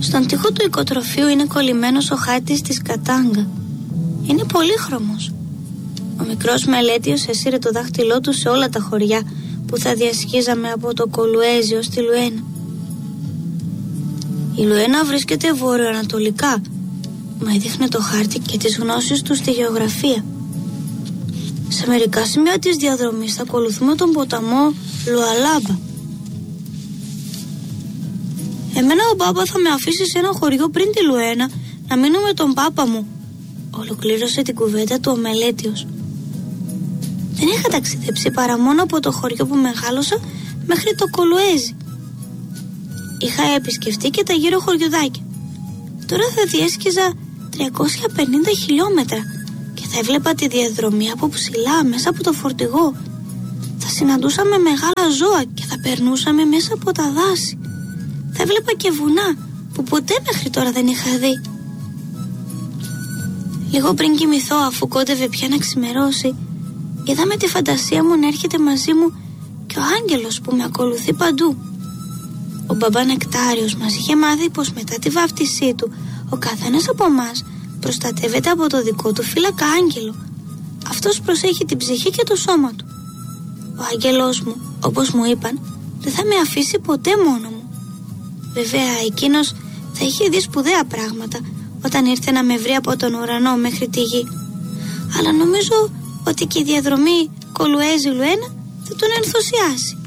Στον τοίχο του οικοτροφείου είναι κολλημένος ο χάρτης της Κατάγκα. Είναι πολύχρωμος. Ο μικρός Μελέτιος έσυρε το δάχτυλό του σε όλα τα χωριά που θα διασχίζαμε από το Κολουέζι ως τη Λουένα. Η Λουένα βρίσκεται βορειοανατολικά. Μα έδειχνε το χάρτη και τις γνώσεις του στη γεωγραφία. Σε μερικά σημεία της διαδρομής θα ακολουθούμε τον ποταμό Λουαλάμπα. Εμένα ο Πάπα θα με αφήσει σε ένα χωριό πριν τη Λουένα να μείνω με τον Πάπα μου. Ολοκλήρωσε την κουβέντα του ο Μελέτιος. Δεν είχα ταξιδέψει παρά μόνο από το χωριό που μεγάλωσα μέχρι το Κολουέζι. Είχα επισκεφτεί και τα γύρω χωριουδάκια. Τώρα θα διέσχιζα 350 χιλιόμετρα και θα έβλεπα τη διαδρομή από ψηλά μέσα από το φορτηγό. Θα συναντούσαμε μεγάλα ζώα και θα περνούσαμε μέσα από τα δάση. Θα έβλεπα και βουνά που ποτέ μέχρι τώρα δεν είχα δει. Λίγο πριν κοιμηθώ, αφού κόντευε πια να ξημερώσει, είδα με τη φαντασία μου να έρχεται μαζί μου και ο άγγελος που με ακολουθεί παντού. Ο μπαμπά Νεκτάριος μας είχε μάθει πως μετά τη βάφτισή του ο καθένας από εμάς προστατεύεται από το δικό του φύλακα άγγελο. Αυτός προσέχει την ψυχή και το σώμα του. Ο άγγελός μου, όπως μου είπαν, δεν θα με αφήσει ποτέ μόνο μου. Βέβαια εκείνος θα είχε δει σπουδαία πράγματα όταν ήρθε να με βρει από τον ουρανό μέχρι τη γη. Αλλά νομίζω ότι και η διαδρομή Κολουέζι-Λουένα θα τον ενθουσιάσει.